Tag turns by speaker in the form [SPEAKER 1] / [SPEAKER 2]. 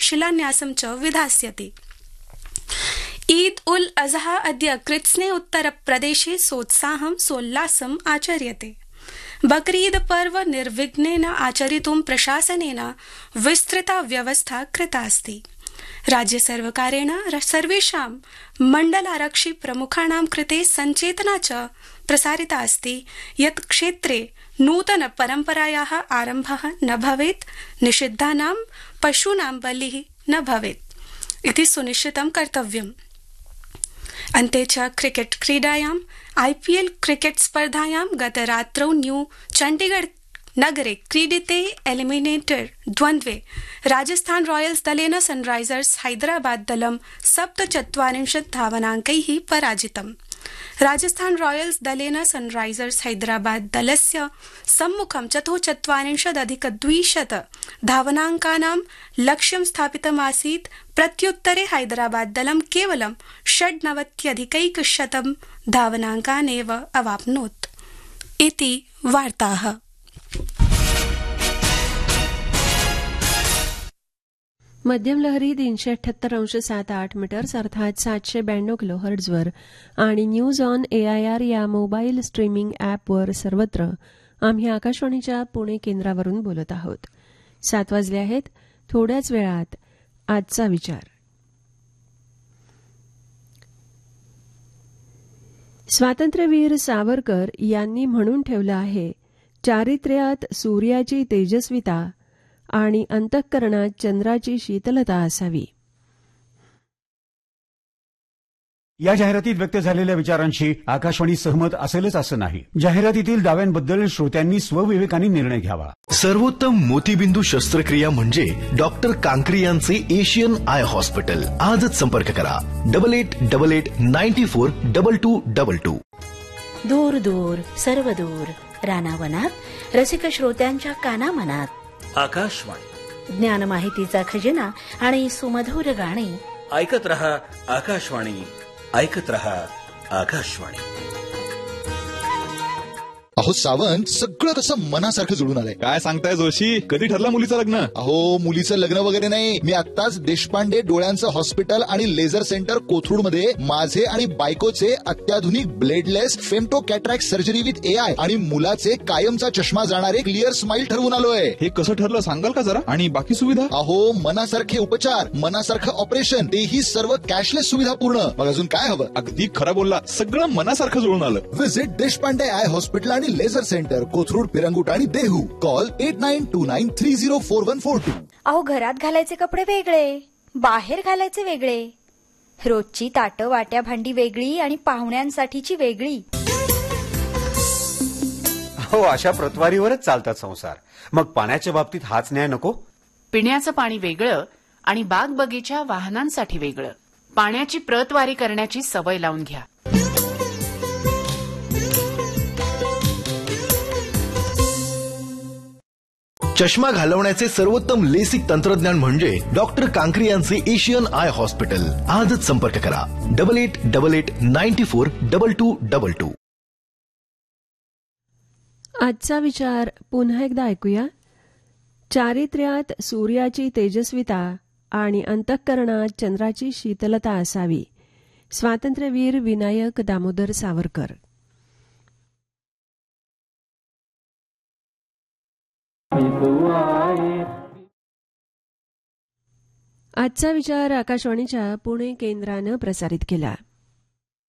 [SPEAKER 1] शिलान्यासं च विधास्यति। ईद उल अजहा अद्य कृत्स्ने उत्तरप्रदेशे सोत्साहं सोल्लासम् आचर्यते। बकरीद पर्व निर्विघ्नेन आचरितुं प्रशासनेन विस्तृता व्यवस्था कृता अस्ति। राज्यसर्वकारेण सर्वेषां मण्डलारक्षि प्रमुखाणां कृते सञ्चेतना च प्रसारिता अस्ति यत् क्षेत्रे नूतन परम्परायाः आरम्भः न भवेत्, निषिद्धानां पशूनां बलिः न भवेत् इति सुनिश्चितं कर्तव्यम्। अन्ते च क्रिकेट क्रीडायां IPL क्रिकेट स्पर्धायां गतरात्रौ न्यू चण्डीगढ़ नगरे क्रीडिते एलिमिनेटर द्वन्द्वे राजस्थान रॉयल्स दलेन सनराइजर्स हैदराबाद दलं 47 धावनाङ्कैः पराजितम्। राजस्थान रॉयल्स दलेन सनराइजर्स हैदराबाद दलस्य सम्मुखं 44+200 धावनाङ्कानां लक्ष्यं स्थापितमासीत्। प्रत्युत्तरे हैदराबाद दलं केवलं 96+100 धावनाङ्कानेव अवाप्नोत् इति वार्ताः।
[SPEAKER 2] मध्यम लहरी 378.78 मीटर्स अर्थात 792 किलोहर्ट्झवर आणि न्यूज ऑन AIR या मोबाईल स्ट्रीमिंग ॲपवर सर्वत्र आम्ही आकाशवाणीच्या पुणे केंद्रावरून बोलत आहोत। 7 वाजले आहेत। थोड्याच वेळात आजचा विचार। स्वातंत्र्यवीर सावरकर यांनी म्हणून ठेवलं आहे, चारित्र्यात सूर्याची तेजस्विता आणि अंतःकरणात चंद्राची शीतलता असावी।
[SPEAKER 3] या जाहिरातीत व्यक्त झालेल्या विचारांशी आकाशवाणी सहमत असेलच असं नाही। जाहिरातीतील दाव्यांबद्दल श्रोत्यांनी स्वविवेकाने निर्णय घ्यावा।
[SPEAKER 4] सर्वोत्तम मोतीबिंदू शस्त्रक्रिया म्हणजे डॉक्टर कांकरी यांचे एशियन आय हॉस्पिटल। आजच संपर्क करा 8888942222।
[SPEAKER 5] दूर दूर सर्व दूर रानावनात रसिक श्रोत्यांच्या कानामनात
[SPEAKER 6] आकाशवाणी
[SPEAKER 5] ज्ञान माहितीचा खजिना आणि सुमधुर गाणी
[SPEAKER 6] ऐकत रहा। आकाशवाणी ऐकत रहा। आकाशवाणी।
[SPEAKER 7] अहो सावंत, सगळं कसं मनासारखं जुळून आलंय।
[SPEAKER 8] काय सांगताय जोशी, कधी ठरलं मुलीचं लग्न?
[SPEAKER 7] अहो मुलीचं लग्न वगैरे नाही, मी आत्ताच देशपांडे डोळ्यांचं हॉस्पिटल आणि लेझर सेंटर कोथरूड मध्ये माझे आणि बायकोचे अत्याधुनिक bladeless femto cataract surgery with AI आणि मुलाचे कायमचा चष्मा जाणारे क्लिअर स्माइल ठरवून आलोय।
[SPEAKER 8] हे कसं ठरलं सांगाल का जरा? आणि बाकी सुविधा?
[SPEAKER 7] अहो मनासारखे उपचार, मनासारखं ऑपरेशन, तेही सर्व कॅशलेस सुविधा पूर्ण। मग अजून काय हवं?
[SPEAKER 8] अगदी खरं बोलला, सगळं मनासारखं जुळून आलं।
[SPEAKER 7] विजिट देशपांडे आय हॉस्पिटल आणि लेझर सेंटर कोथरूड, पिरंगुट आणि देहू। कॉल 8929304142।
[SPEAKER 9] अहो घरात घालायचे कपडे वेगळे, बाहेर घालायचे वेगळे, रोजची ताटं वाट्या भांडी वेगळी आणि पाहुण्यांसाठीची वेगळी।
[SPEAKER 3] हो, अशा प्रतवारीवरच चालतात संसार। मग पाण्याच्या बाबतीत हाच न्याय नको?
[SPEAKER 10] पिण्याचं पाणी वेगळं आणि बाग बगीचा वाहनांसाठी वेगळं। पाण्याची प्रतवारी करण्याची सवय लावून घ्या।
[SPEAKER 4] चष्मा घालवण्याचे सर्वोत्तम लेसिक तंत्रज्ञान म्हणजे डॉक्टर कांकरी यांचे एशियन आय हॉस्पिटल। आजच संपर्क करा 8888942222।
[SPEAKER 2] आजचा विचार पुन्हा एकदा ऐकूया। चारित्र्यात सूर्याची तेजस्विता आणि अंतःकरणात चंद्राची शीतलता असावी। स्वातंत्र्यवीर विनायक दामोदर सावरकर। आजचा विचार आकाशवाणीच्या पुणे केंद्रानं प्रसारित केला।